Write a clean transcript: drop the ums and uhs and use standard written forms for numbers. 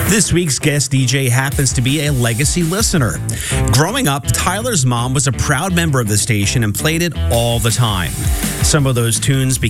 This week's guest DJ happens to be a legacy listener. Growing up, Tyler's mom was a proud member of the station and played it all the time. Some of those tunes